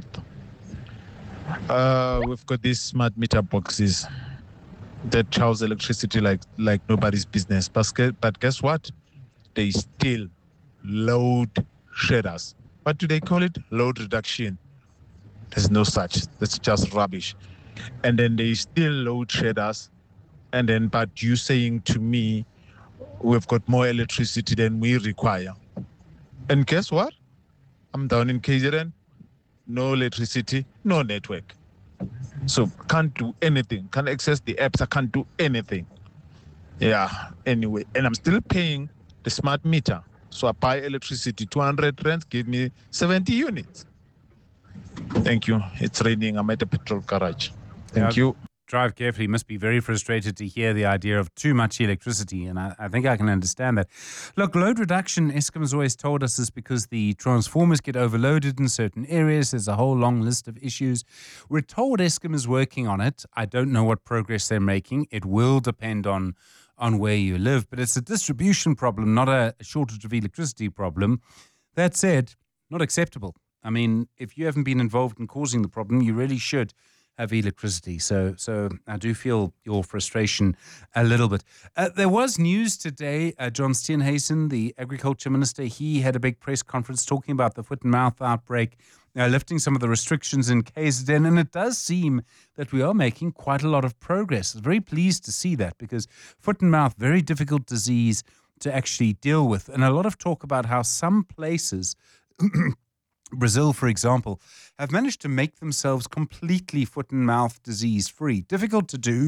Uh, we've got these smart meter boxes that charge electricity like like nobody's business. But, but guess what? They still load shredders. What do they call it? Load reduction. There's no such. That's just rubbish. And then they still load shredders. And then, but you saying to me, we've got more electricity than we require. And guess what? I'm down in K Z N. No electricity, no network. So can't do anything. Can't access the apps. I can't do anything. Yeah, anyway. And I'm still paying the smart meter. So I buy electricity, two hundred rand, give me seventy units. Thank you. It's raining. I'm at the petrol garage. Thank Yeah, you. Drive carefully. Must be very frustrated to hear the idea of too much electricity, and I, I think I can understand that. Look, load reduction, Eskom has always told us, is because the transformers get overloaded in certain areas. There's a whole long list of issues. We're told Eskom is working on it. I don't know what progress they're making. It will depend on on where you live, but it's a distribution problem, not a shortage of electricity problem. That said, not acceptable. I mean, if you haven't been involved in causing the problem, you really should have electricity. So, so I do feel your frustration a little bit. Uh, there was news today. Uh, John Steenhuisen, the Agriculture Minister, he had a big press conference talking about the foot and mouth outbreak, uh, lifting some of the restrictions in K Z N, and it does seem that we are making quite a lot of progress. I'm very pleased to see that, because foot and mouth, very difficult disease to actually deal with, and a lot of talk about how some places Brazil, for example, have managed to make themselves completely foot and mouth disease free. Difficult to do.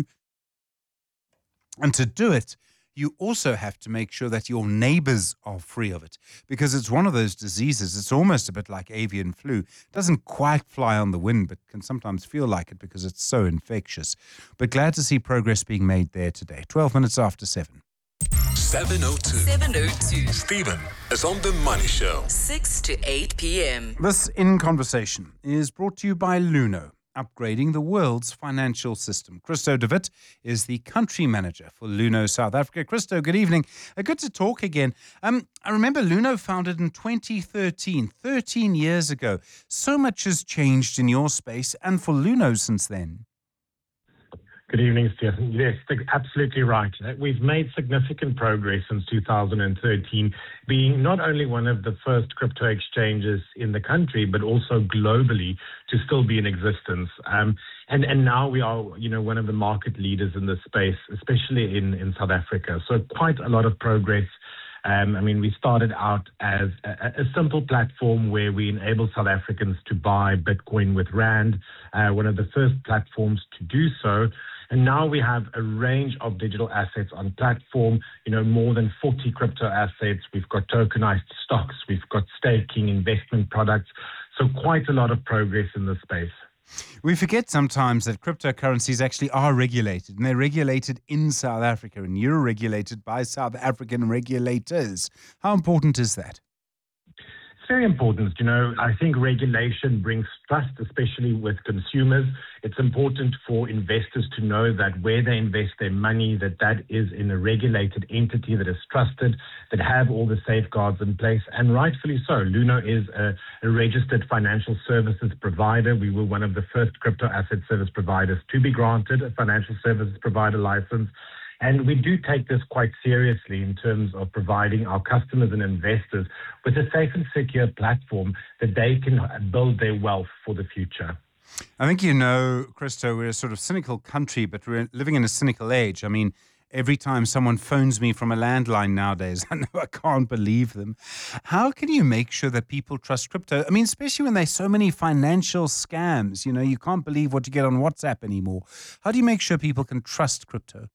And to do it, you also have to make sure that your neighbors are free of it, because it's one of those diseases. It's almost a bit like avian flu. It doesn't quite fly on the wind, but can sometimes feel like it because it's so infectious. But glad to see progress being made there today. twelve minutes after seven. seven oh two. seven oh two. Stephen is on The Money Show. six to eight p.m. This In Conversation is brought to you by Luno, upgrading the world's financial system. Christo de Wit is the country manager for Luno South Africa. Christo, good evening. Uh, good to talk again. Um, I remember Luno founded in twenty thirteen, thirteen years ago. So much has changed in your space and for Luno since then. Good evening, Stephen. Yes, absolutely right. We've made significant progress since two thousand thirteen, being not only one of the first crypto exchanges in the country, but also globally to still be in existence. Um, and, and now we are, you know, one of the market leaders in this space, especially in, in South Africa. So quite a lot of progress. Um, I mean, we started out as a, a simple platform where we enable South Africans to buy Bitcoin with Rand, uh, one of the first platforms to do so. And now we have a range of digital assets on platform, you know, more than forty crypto assets. We've got tokenized stocks. We've got staking, investment products. So quite a lot of progress in this space. We forget sometimes that cryptocurrencies actually are regulated, and they're regulated in South Africa, and you're regulated by South African regulators. How important is that? It's very important. You know, I think regulation brings trust, especially with consumers. It's important for investors to know that where they invest their money, that that is in a regulated entity that is trusted, that have all the safeguards in place, and rightfully so. Luno is a, a registered financial services provider. We were one of the first crypto asset service providers to be granted a financial services provider license. And we do take this quite seriously in terms of providing our customers and investors with a safe and secure platform that they can build their wealth for the future. I think you know, Christo, we're a sort of cynical country, but we're living in a cynical age. I mean, every time someone phones me from a landline nowadays, I know I can't believe them. How can you make sure that people trust crypto? I mean, especially when there's so many financial scams. You know, you can't believe what you get on WhatsApp anymore. How do you make sure people can trust crypto?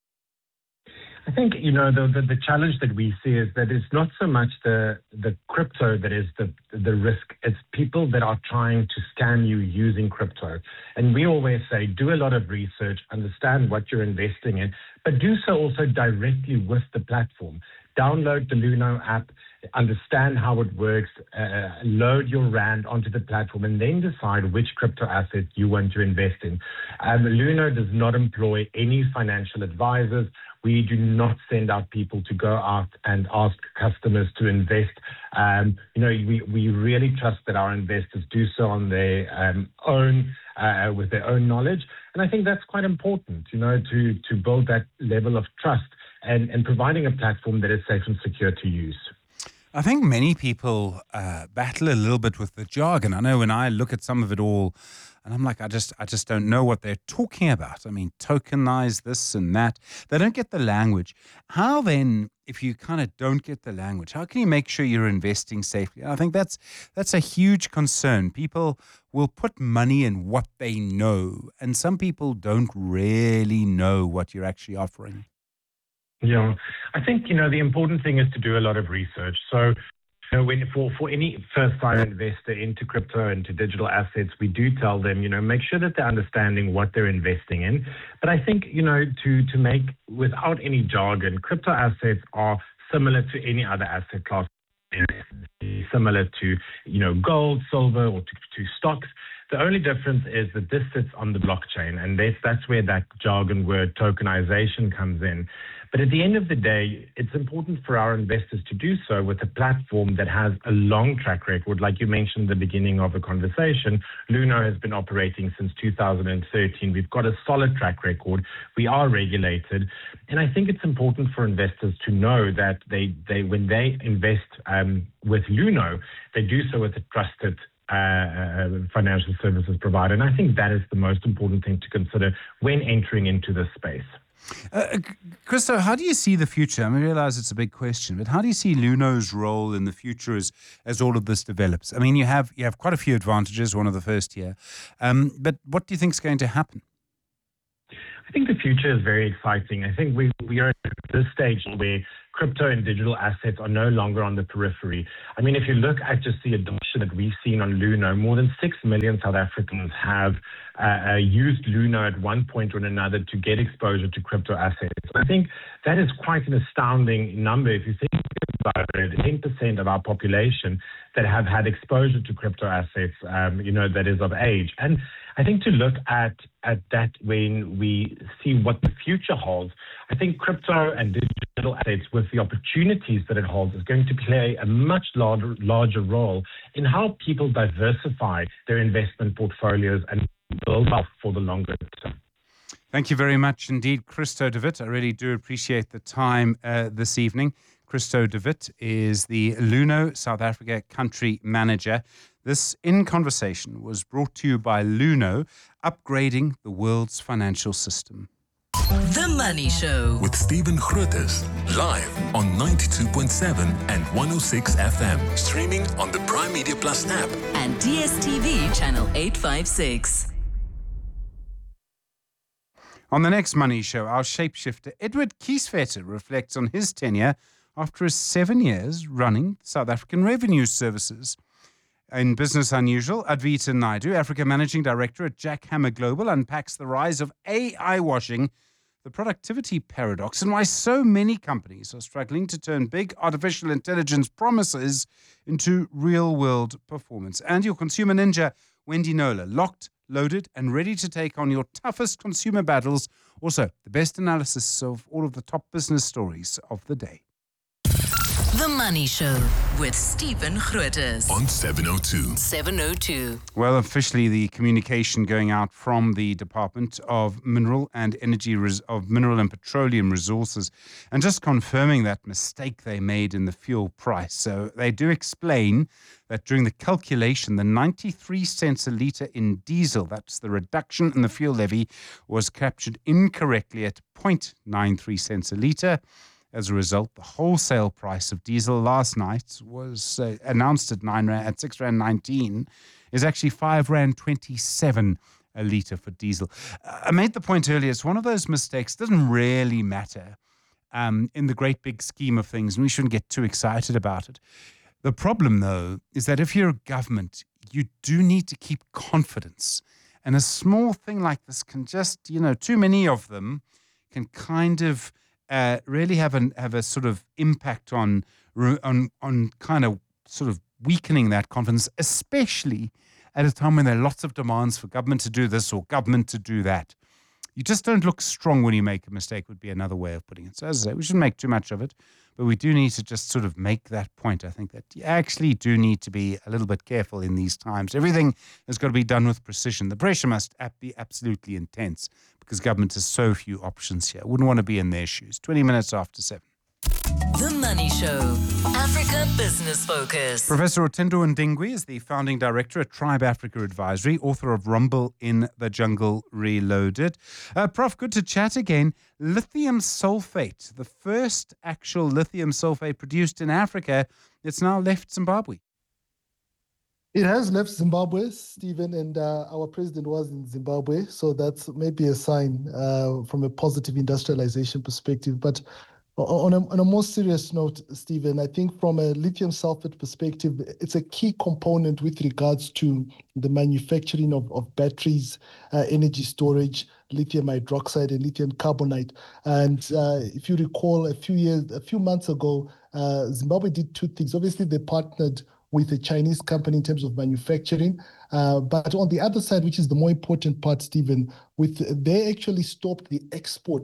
I think, you know, the, the, the challenge that we see is that it's not so much the the crypto that is the the risk. It's people that are trying to scam you using crypto. And we always say, do a lot of research, understand what you're investing in, but do so also directly with the platform. Download the Luno app, understand how it works, uh, load your Rand onto the platform, and then decide which crypto asset you want to invest in. Um, Luno does not employ any financial advisors. We do not send out people to go out and ask customers to invest. Um, you know, we, we really trust that our investors do so on their um, own, uh, with their own knowledge. And I think that's quite important, you know, to, to build that level of trust and, and providing a platform that is safe and secure to use. I think many people uh, battle a little bit with the jargon. I know when I look at some of it all, and I'm like, I just I just don't know what they're talking about. I mean, tokenize this and that. They don't get the language. How then, if you kind of don't get the language, how can you make sure you're investing safely? And I think that's that's a huge concern. People will put money in what they know, and some people don't really know what you're actually offering. Yeah, I think, you know, the important thing is to do a lot of research. So, you know, when, for, for any first-time investor into crypto, into digital assets, we do tell them, you know, make sure that they're understanding what they're investing in. But I think, you know, to, to make, without any jargon, crypto assets are similar to any other asset class, similar to, you know, gold, silver, or to, to stocks. The only difference is that this sits on the blockchain, and that's, that's where that jargon word tokenization comes in. But at the end of the day, it's important for our investors to do so with a platform that has a long track record. Like you mentioned at the beginning of the conversation, Luno has been operating since two thousand thirteen. We've got a solid track record. We are regulated. And I think it's important for investors to know that they, they when they invest um, with Luno, they do so with a trusted uh, financial services provider. And I think that is the most important thing to consider when entering into this space. Uh, Christo, how do you see the future? I mean, I realize it's a big question, but how do you see Luno's role in the future as, as all of this develops? I mean, you have you have quite a few advantages, one of the first here, um, but what do you think is going to happen? I think the future is very exciting. I think we, we are at this stage where crypto and digital assets are no longer on the periphery. I mean, if you look at just the adoption that we've seen on Luno, more than six million South Africans have uh, uh, used Luno at one point or another to get exposure to crypto assets. I think that is quite an astounding number if you think about it. ten percent of our population that have had exposure to crypto assets, um, you know, that is of age. And I think to look at, at that when we see what the future holds, I think crypto and digital assets with the opportunities that it holds is going to play a much larger, larger role in how people diversify their investment portfolios and build wealth for the longer term. Thank you very much indeed, Christo de Wit. I really do appreciate the time uh, this evening. Christo de Wit is the Luno South Africa country manager. This In Conversation was brought to you by Luno, upgrading the world's financial system. The Money Show with Stephen Grootes, live on ninety-two point seven and one oh six F M, streaming on the Prime Media Plus app and D S T V channel eight fifty-six. On the next Money Show, our shapeshifter Edward Kieswetter reflects on his tenure after his seven years running South African Revenue Services. In Business Unusual, Advita Naidu, Africa Managing Director at Jack Hammer Global, unpacks the rise of A I washing, the productivity paradox, and why so many companies are struggling to turn big artificial intelligence promises into real-world performance. And your consumer ninja, Wendy Knowler, locked, loaded, and ready to take on your toughest consumer battles. Also, the best analysis of all of the top business stories of the day. The Money Show with Stephen Grootes on seven oh two. seven oh two. Well, officially, the communication going out from the Department of Mineral and Energy Res- of Mineral and Petroleum Resources, and just confirming that mistake they made in the fuel price. So they do explain that during the calculation, the ninety-three cents a litre in diesel, that's the reduction in the fuel levy, was captured incorrectly at zero point nine three cents a litre. As a result, the wholesale price of diesel last night was uh, announced at nine rand, at six rand nineteen, is actually five rand twenty-seven a litre for diesel. Uh, I made the point earlier, it's one of those mistakes, doesn't really matter um, in the great big scheme of things, and we shouldn't get too excited about it. The problem, though, is that if you're a government, you do need to keep confidence. And a small thing like this can just, you know, too many of them can kind of Uh, really have an have a sort of impact on on on kind of sort of weakening that confidence, especially at a time when there are lots of demands for government to do this or government to do that. You just don't look strong when you make a mistake, would be another way of putting it. So as I say, we shouldn't make too much of it, but we do need to just sort of make that point. I think that you actually do need to be a little bit careful in these times. Everything has got to be done with precision. The pressure must be absolutely intense because government has so few options here. Wouldn't want to be in their shoes. twenty minutes after seven. The Money Show, Africa Business Focus. Professor Otendo Ndingwi is the founding director at Tribe Africa Advisory, author of Rumble in the Jungle Reloaded. Uh, Prof, good to chat again. Lithium sulfate, the first actual lithium sulfate produced in Africa, it's now left Zimbabwe. It has left Zimbabwe, Stephen, and uh, our president was in Zimbabwe, so that's maybe a sign uh, from a positive industrialization perspective. But On a, on a more serious note, Stephen, I think from a lithium sulfate perspective, it's a key component with regards to the manufacturing of, of batteries, uh, energy storage, lithium hydroxide and lithium carbonate. And uh, if you recall, a few years, a few months ago, uh, Zimbabwe did two things. Obviously, they partnered with a Chinese company in terms of manufacturing. Uh, but on the other side, which is the more important part, Stephen, with they actually stopped the export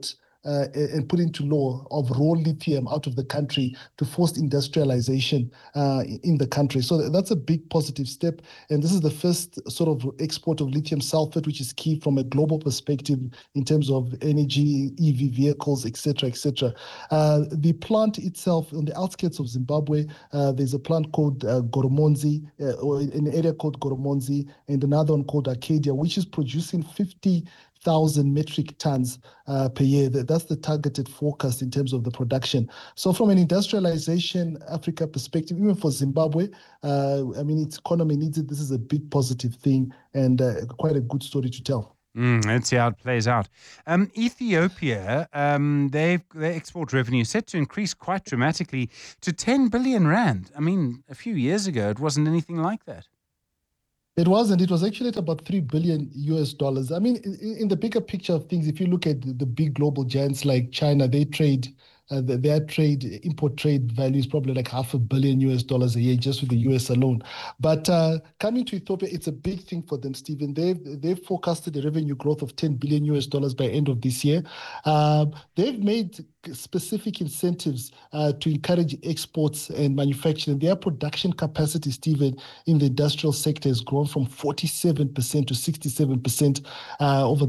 uh, and put into law of raw lithium out of the country to force industrialization uh, in the country. So that's a big positive step. And this is the first sort of export of lithium sulfate, which is key from a global perspective in terms of energy, E V vehicles, et cetera, et cetera. Uh, the plant itself, on the outskirts of Zimbabwe, uh, there's a plant called uh, Goromonzi, uh, or an area called Goromonzi, and another one called Arcadia, which is producing fifty thousand metric tons uh, per year. That's the targeted forecast in terms of the production. So from an industrialization Africa perspective, even for Zimbabwe, uh, I mean, its economy needs it. This is a big positive thing and uh, quite a good story to tell. Mm, let's see how it plays out. Um, Ethiopia, um, they've, their export revenue is set to increase quite dramatically to ten billion rand. I mean, a few years ago, it wasn't anything like that. It wasn't. It was actually at about three billion U S dollars. I mean, in, in the bigger picture of things, if you look at the, the big global giants like China, they trade, uh, their trade, import trade value is probably like half a billion U S dollars a year just with the U S alone. But uh, coming to Ethiopia, it's a big thing for them, Stephen. They've, they've forecasted a revenue growth of ten billion U S dollars by end of this year. Um, they've made specific incentives uh, to encourage exports and manufacturing. Their production capacity, Stephen, in the industrial sector has grown from forty-seven percent to sixty-seven percent uh, over